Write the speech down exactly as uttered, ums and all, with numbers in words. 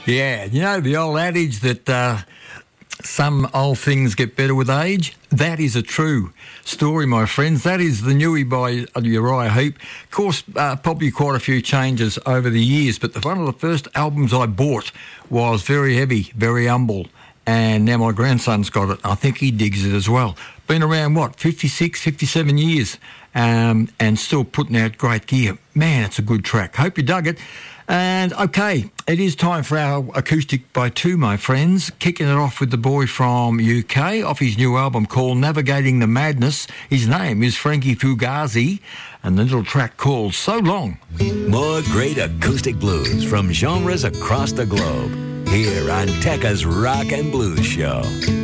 Yeah, you know the old adage that uh, some old things get better with age? That is a true story, my friends. That is the Newie by Uriah Heep. Of course, uh, probably quite a few changes over the years, but the, one of the first albums I bought was very heavy, very humble, and now my grandson's got it. I think he digs it as well. Been around, what, fifty-six, fifty-seven years, um, and still putting out great gear. Man, it's a good track. Hope you dug it. And, OK, it is time for our Acoustic by Two, my friends. Kicking it off with the boy from U K, off his new album called Navigating the Madness. His name is Frankie Fugazi, and the little track called So Long. More great acoustic blues from genres across the globe, here on Tekka's Rock and Blues Show.